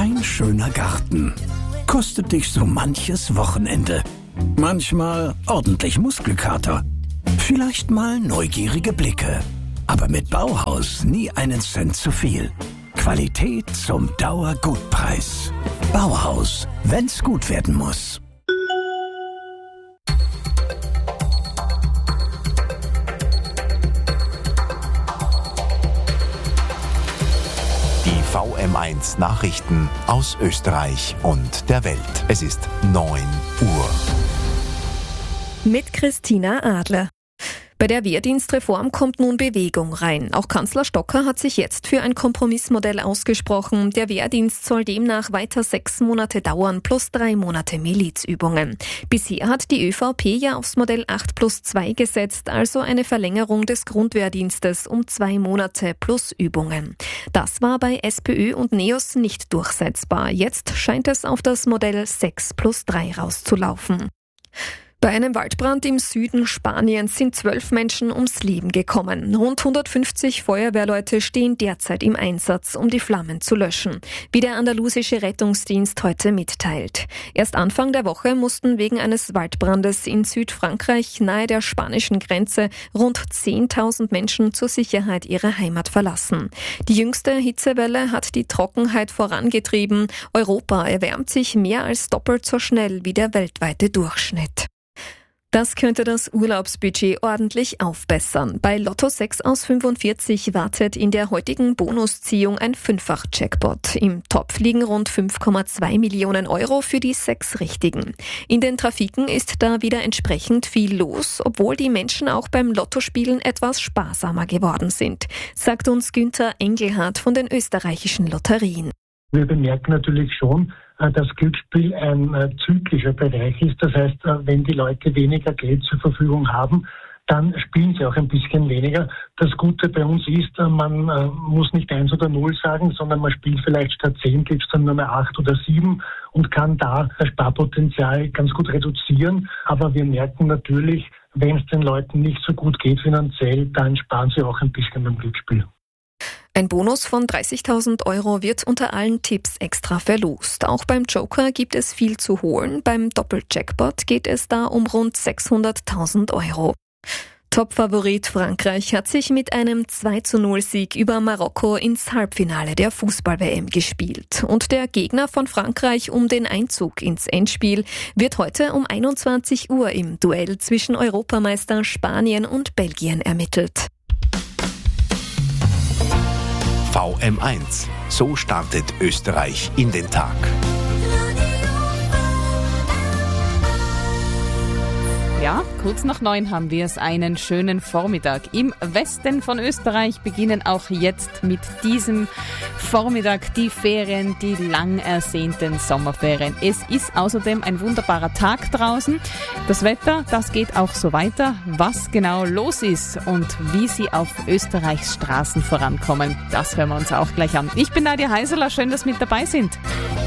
Ein schöner Garten kostet dich so manches Wochenende. Manchmal ordentlich Muskelkater. Vielleicht mal neugierige Blicke. Aber mit Bauhaus nie einen Cent zu viel. Qualität zum Dauergutpreis. Bauhaus, wenn's gut werden muss. Die VM1 Nachrichten aus Österreich und der Welt. Es ist 9 Uhr. Mit Christina Adler. Bei der Wehrdienstreform kommt nun Bewegung rein. Auch Kanzler Stocker hat sich jetzt für ein Kompromissmodell ausgesprochen. Der Wehrdienst soll demnach weiter 6 Monate dauern, plus 3 Monate Milizübungen. Bisher hat die ÖVP ja aufs Modell 8+2 gesetzt, also eine Verlängerung des Grundwehrdienstes um 2 Monate plus Übungen. Das war bei SPÖ und NEOS nicht durchsetzbar. Jetzt scheint es auf das Modell 6+3 rauszulaufen. Bei einem Waldbrand im Süden Spaniens sind 12 Menschen ums Leben gekommen. Rund 150 Feuerwehrleute stehen derzeit im Einsatz, um die Flammen zu löschen, wie der andalusische Rettungsdienst heute mitteilt. Erst Anfang der Woche mussten wegen eines Waldbrandes in Südfrankreich nahe der spanischen Grenze rund 10.000 Menschen zur Sicherheit ihre Heimat verlassen. Die jüngste Hitzewelle hat die Trockenheit vorangetrieben. Europa erwärmt sich mehr als doppelt so schnell wie der weltweite Durchschnitt. Das könnte das Urlaubsbudget ordentlich aufbessern. Bei Lotto 6 aus 45 wartet in der heutigen Bonusziehung ein 5-fach-Jackpot. Im Topf liegen rund 5,2 Millionen Euro für die 6 Richtigen. In den Trafiken ist da wieder entsprechend viel los, obwohl die Menschen auch beim Lottospielen etwas sparsamer geworden sind, sagt uns Günther Engelhardt von den österreichischen Lotterien. Wir bemerken natürlich schon, dass Glücksspiel ein zyklischer Bereich ist. Das heißt, wenn die Leute weniger Geld zur Verfügung haben, dann spielen sie auch ein bisschen weniger. Das Gute bei uns ist, man muss nicht 1 oder 0 sagen, sondern man spielt vielleicht statt 10, gibt es dann nur mehr 8 oder 7 und kann da das Sparpotenzial ganz gut reduzieren. Aber wir merken natürlich, wenn es den Leuten nicht so gut geht finanziell, dann sparen sie auch ein bisschen beim Glücksspiel. Ein Bonus von 30.000 Euro wird unter allen Tipps extra verlost. Auch beim Joker gibt es viel zu holen. Beim Doppeljackpot geht es da um rund 600.000 Euro. Topfavorit Frankreich hat sich mit einem 2:0-Sieg über Marokko ins Halbfinale der Fußball-WM gespielt. Und der Gegner von Frankreich um den Einzug ins Endspiel wird heute um 21 Uhr im Duell zwischen Europameister Spanien und Belgien ermittelt. VM1. So startet Österreich in den Tag. Ja, kurz nach 9 haben wir es, einen schönen Vormittag. Im Westen von Österreich beginnen auch jetzt mit diesem Vormittag die Ferien, die lang ersehnten Sommerferien. Es ist außerdem ein wunderbarer Tag draußen. Das Wetter, das geht auch so weiter. Was genau los ist und wie sie auf Österreichs Straßen vorankommen, das hören wir uns auch gleich an. Ich bin Nadia Heiseler, schön, dass Sie mit dabei sind.